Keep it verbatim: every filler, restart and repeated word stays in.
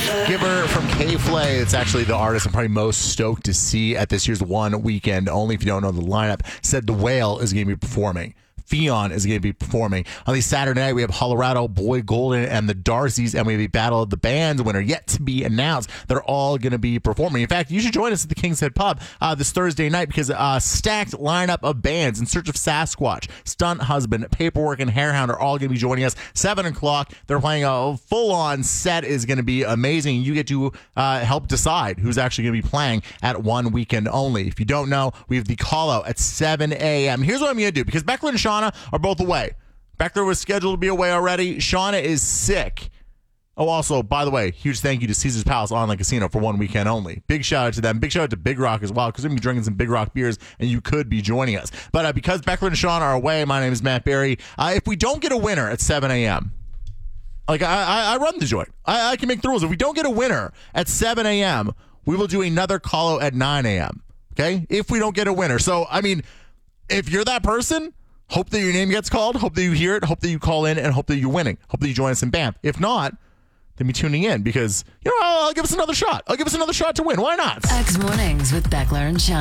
Giver from K-Flay. It's actually the artist I'm probably most stoked to see at this year's One Weekend Only. If you don't know the lineup, said The Whale is going to be performing. Fionn is going to be performing. On the Saturday night, we have Colorado, Boy Golden, and the Darcys, and we have a Battle of the Bands winner yet to be announced. They're all going to be performing. In fact, you should join us at the King's Head Pub uh, this Thursday night because a uh, stacked lineup of bands In Search of Sasquatch, Stunt Husband, Paperwork, and Hairhound are all going to be joining us. seven o'clock, they're playing a full-on set. Is going to be amazing. You get to uh, help decide who's actually going to be playing at One Weekend Only. If you don't know, we have the call-out at seven a.m. Here's what I'm going to do, because Beckler and Shauna are both away. Beckler was scheduled to be away already. Shauna is sick. Oh, also, by the way, huge thank you to Caesar's Palace Online Casino for One Weekend Only. Big shout out to them. Big shout out to Big Rock as well, because we're going to be drinking some Big Rock beers, and you could be joining us. But uh, because Beckler and Shauna are away, my name is Matt Berry. Uh, if we don't get a winner at seven a.m., like I, I, I run the joint. I, I can make the rules. If we don't get a winner at seven a.m., we will do another call-out at nine a.m., okay? If we don't get a winner. So, I mean, if you're that person, hope that your name gets called, hope that you hear it, hope that you call in, and hope that you're winning. Hope that you join us in B A M. If not, then be tuning in because, you know, I'll, I'll give us another shot. I'll give us another shot to win. Why not? X Mornings with Beckler and Shaw.